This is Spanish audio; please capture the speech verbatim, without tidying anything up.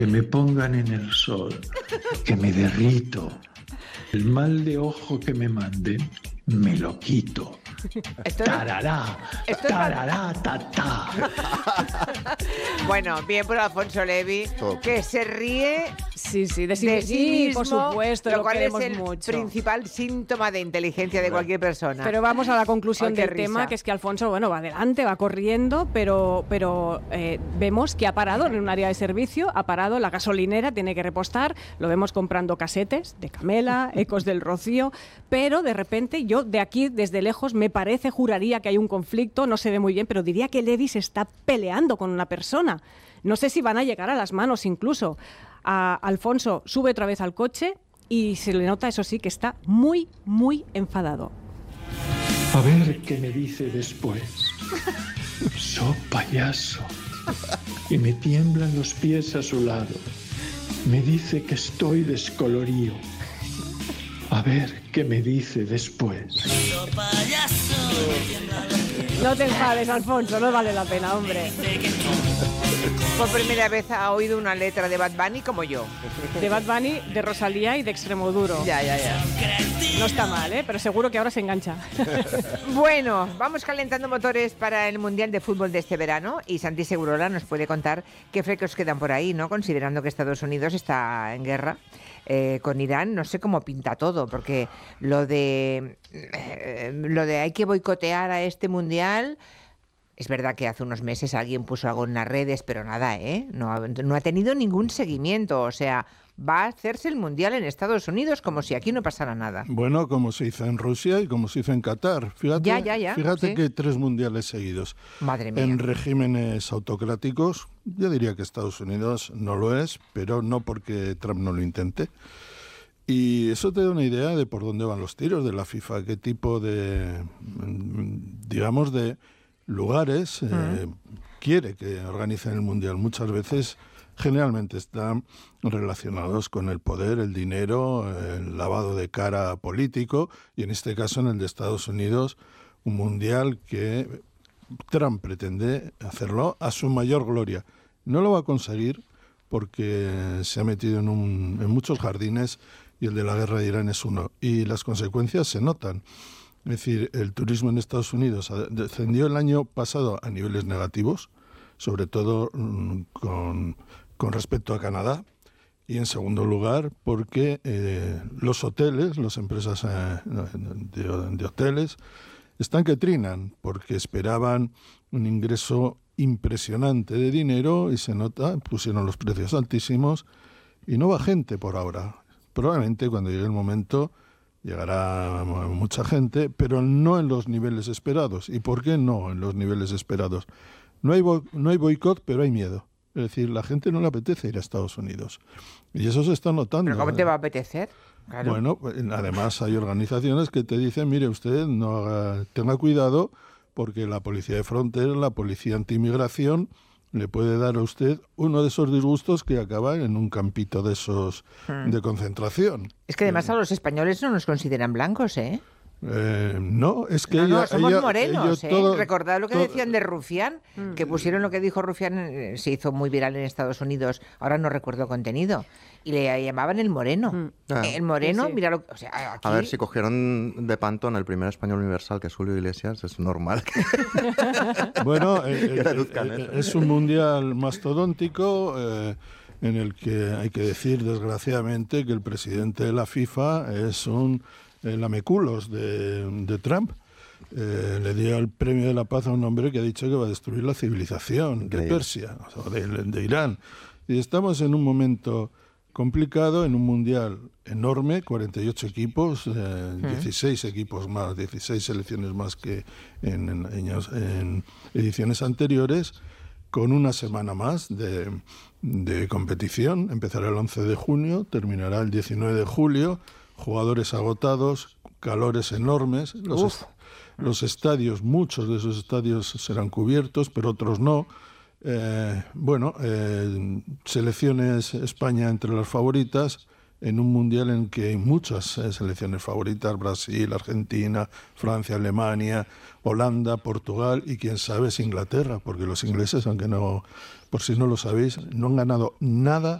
Que me pongan en el sol, que me derrito. El mal de ojo que me manden, me lo quito. Esto Tarará, esto tarará, ta, ta. Bueno, bien por Alfonso Levi, que se ríe Sí, sí, de sí, de sí, sí mismo, por supuesto, lo lo cual queremos es el mucho. principal síntoma de inteligencia de cualquier persona. Pero vamos a la conclusión Ay, qué del tema, risa. que es que Alfonso, bueno, va adelante, va corriendo, pero, pero eh, vemos que ha parado en un área de servicio, ha parado la gasolinera, tiene que repostar, lo vemos comprando casetes de Camela, Ecos del Rocío, pero de repente yo de aquí, desde lejos, me parece, juraría que hay un conflicto, no se ve muy bien, pero diría que Levi se está peleando con una persona. No sé si van a llegar a las manos incluso. A Alfonso sube otra vez al coche y se le nota, eso sí, que está muy, muy enfadado. A ver qué me dice después. So payaso. Y me tiemblan los pies a su lado. Me dice que estoy descolorido. A ver qué me dice después. No te enfades, Alfonso, no vale la pena, hombre. Por primera vez ha oído una letra de Bad Bunny como yo. De Bad Bunny, de Rosalía y de Extremoduro. Ya, ya, ya. No está mal, ¿eh? Pero seguro que ahora se engancha. Bueno, vamos calentando motores para el Mundial de Fútbol de este verano y Santi Segurola nos puede contar qué flecos quedan por ahí, ¿no? Considerando que Estados Unidos está en guerra eh, con Irán, no sé cómo pinta todo, porque lo de, eh, lo de hay que boicotear a este Mundial... Es verdad que hace unos meses alguien puso algo en las redes, pero nada, ¿eh? No ha, no ha tenido ningún seguimiento. O sea, va a hacerse el Mundial en Estados Unidos como si aquí no pasara nada. Bueno, como se hizo en Rusia y como se hizo en Qatar. Fíjate, Ya, ya, ya, fíjate sí. que tres mundiales seguidos. Madre mía. En regímenes autocráticos, yo diría que Estados Unidos no lo es, pero no porque Trump no lo intente. Y eso te da una idea de por dónde van los tiros de la FIFA, qué tipo de, digamos, de... lugares eh, quiere que organicen el Mundial. Muchas veces, generalmente, están relacionados con el poder, el dinero, el lavado de cara político, y en este caso, en el de Estados Unidos, un Mundial que Trump pretende hacerlo a su mayor gloria. No lo va a conseguir porque se ha metido en, un, en muchos jardines y el de la guerra de Irán es uno. Y las consecuencias se notan. Es decir, el turismo en Estados Unidos descendió el año pasado a niveles negativos, sobre todo mmm, con, con respecto a Canadá, y en segundo lugar porque eh, los hoteles, las empresas eh, de, de hoteles, están que trinan, porque esperaban un ingreso impresionante de dinero y se nota, pusieron los precios altísimos y no va gente por ahora. Probablemente cuando llegue el momento... llegará mucha gente, pero no en los niveles esperados. ¿Y por qué no en los niveles esperados? No hay, bo- no hay boicot, pero hay miedo. Es decir, la gente no le apetece ir a Estados Unidos. Y eso se está notando. ¿Pero cómo te va a apetecer? Claro. Bueno, además hay organizaciones que te dicen, mire usted, no haga, tenga cuidado, porque la policía de frontera, la policía antimigración, le puede dar a usted uno de esos disgustos que acaba en un campito de esos hmm. de concentración. Es que además a los españoles no nos consideran blancos, ¿eh? Eh, no, es que no, ella, no, somos ella, morenos, ella ¿eh? todo, Recordad lo que todo, decían de Rufián, mm. que pusieron lo que dijo Rufián, eh, se hizo muy viral en Estados Unidos, ahora no recuerdo contenido, y le llamaban el moreno. Mm. Ah. El moreno, sí, sí. mira lo que... O sea, aquí... A ver, si cogieron de Pantón el primer español universal, que es Julio Iglesias, es normal. Que... Bueno, eh, eh, es un mundial mastodóntico... Eh, en el que hay que decir, desgraciadamente, que el presidente de la FIFA es un eh, lameculos de, de Trump. Eh, le dio el premio de la paz a un hombre que ha dicho que va a destruir la civilización de Persia, o sea, de, de Irán. Y estamos en un momento complicado, en un mundial enorme, cuarenta y ocho equipos, eh, dieciséis equipos más, dieciséis selecciones más que en, en, en, en ediciones anteriores, con una semana más de, de competición. Empezará el once de junio, terminará el diecinueve de julio, jugadores agotados, calores enormes, los, est- los estadios, muchos de esos estadios serán cubiertos, pero otros no. Eh, bueno, eh, selecciones España entre las favoritas, en un mundial en que hay muchas eh, selecciones favoritas, Brasil, Argentina, Francia, Alemania, Holanda, Portugal y quién sabe es Inglaterra, porque los ingleses, aunque no, por si no lo sabéis, no han ganado nada